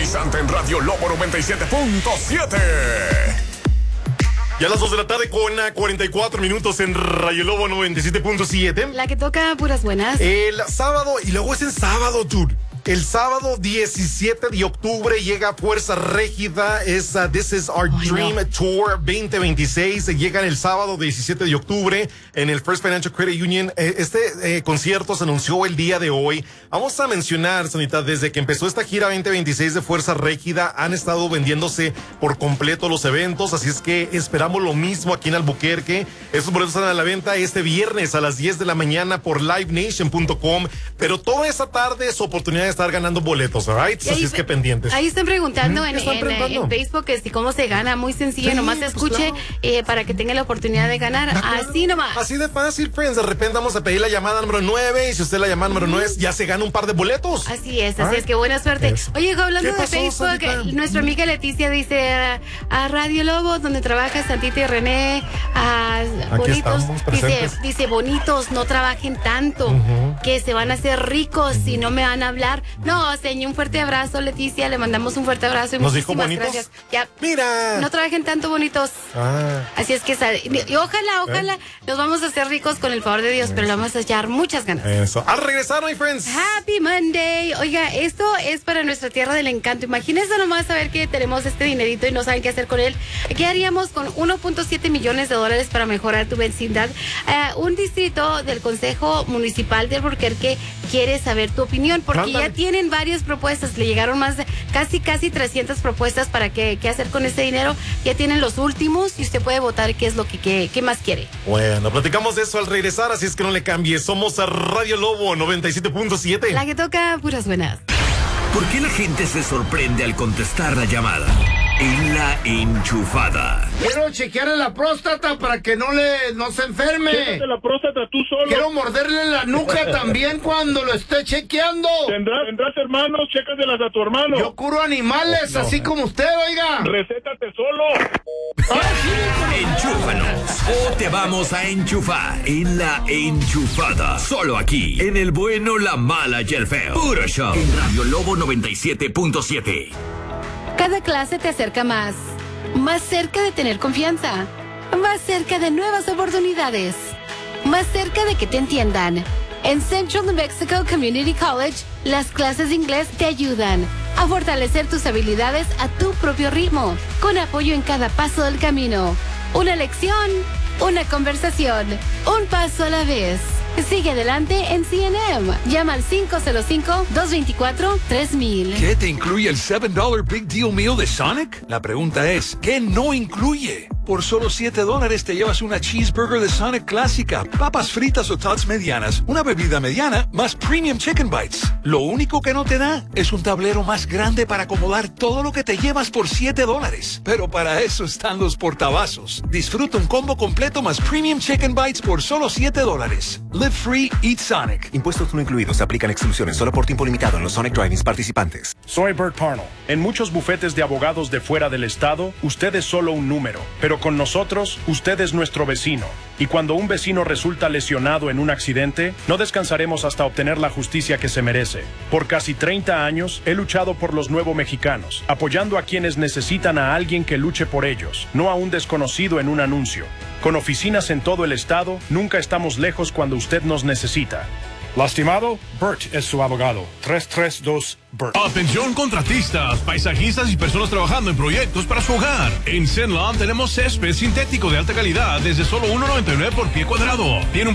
energizante en Radio Lobo 97.7. Ya a las 2 de la tarde con 44 minutos en Radio Lobo 97.7. La que toca puras buenas. El sábado, y luego es en sábado, dude. El sábado 17 de octubre llega Fuerza Régida, es This Is Our Dream Tour 2026. Llegan el sábado 17 de octubre en el First Financial Credit Union. Este concierto se anunció el día de hoy. Vamos a mencionar, Sanita, desde que empezó esta gira 2026 de Fuerza Régida, han estado vendiéndose por completo los eventos, así es que esperamos lo mismo aquí en Albuquerque. Estos boletos están a la venta este viernes a las 10 de la mañana por livenation.com, pero toda esa tarde es oportunidad de estar ganando boletos, right? Así es que pendientes. Ahí están preguntando en Facebook que si cómo se gana, muy sencillo, nomás escuche para que tenga la oportunidad de ganar, así nomás. Así de fácil, friends, de repente vamos a pedir la llamada número 9 y si usted la llamada número 9 ya se gana un par de boletos. Así es que buena suerte. Oye, hablando de Facebook, nuestra amiga Leticia dice a Radio Lobo, donde trabaja Santita y René, bonitos, dice bonitos, no trabajen tanto, que se van a hacer ricos si no me van a hablar. No, señor, un fuerte abrazo, Leticia. Le mandamos un fuerte abrazo y ¿nos dijo bonitos? Gracias. Ya. Mira. No trabajen tanto, bonitos. Así es que y ojalá nos vamos a hacer ricos con el favor de Dios, pero le vamos a echar muchas ganas. Eso. Al regresar, my friends. Happy Monday. Oiga, esto es para nuestra tierra del encanto. Imagínense nomás saber que tenemos este dinerito y no saben qué hacer con él. ¿Qué haríamos con 1.7 millones de dólares para mejorar tu vecindad? Un distrito del Consejo Municipal de Albuquerque quiere saber tu opinión, porque ya tienen varias propuestas. Le llegaron más de casi 300 propuestas para qué hacer con este dinero. Ya tienen los últimos y usted puede votar qué es lo que más quiere. Bueno, platicamos de eso al regresar, así es que no le cambie. Somos a Radio Lobo 97.7. La que toca puras buenas. ¿Por qué la gente se sorprende al contestar la llamada? En La Enchufada. Quiero chequearle la próstata para que no se enferme. Chécate la próstata tú solo. Quiero morderle la nuca también cuando lo esté chequeando. ¿Tendrás hermanos? Chécatelas a tu hermano. Yo curo animales, así como usted, oiga. Recétate solo. Enchúfanos o te vamos a enchufar en La Enchufada. Solo aquí, en el bueno, la mala y el feo. Puro show. En Radio Lobo 97.7. Cada clase te acerca más cerca de tener confianza, más cerca de nuevas oportunidades, más cerca de que te entiendan. En Central New Mexico Community College, las clases de inglés te ayudan a fortalecer tus habilidades a tu propio ritmo, con apoyo en cada paso del camino. Una lección, una conversación, un paso a la vez. Sigue adelante en CNM. Llama al 505-224-3000. ¿Qué te incluye el $7 Big Deal Meal de Sonic? La pregunta es, ¿qué no incluye? Por solo $7 te llevas una cheeseburger de Sonic clásica, papas fritas o tots medianas, una bebida mediana, más premium chicken bites. Lo único que no te da es un tablero más grande para acomodar todo lo que te llevas por $7. Pero para eso están los portavasos. Disfruta un combo completo más premium chicken bites por solo $7. Live free, eat Sonic. Impuestos no incluidos. Se aplican exclusiones solo por tiempo limitado en los Sonic Drive-ins participantes. Soy Bert Parnell. En muchos bufetes de abogados de fuera del estado, usted es solo un número. Pero con nosotros, usted es nuestro vecino. Y cuando un vecino resulta lesionado en un accidente, no descansaremos hasta obtener la justicia que se merece. Por casi 30 años, he luchado por los nuevos mexicanos, apoyando a quienes necesitan a alguien que luche por ellos, no a un desconocido en un anuncio. Con oficinas en todo el estado, nunca estamos lejos cuando usted nos necesita. Lastimado, Bert es su abogado. 332-BERT. Atención contratistas, paisajistas y personas trabajando en proyectos para su hogar. En Zenlon tenemos césped sintético de alta calidad desde solo $1.99 por pie cuadrado. Tiene un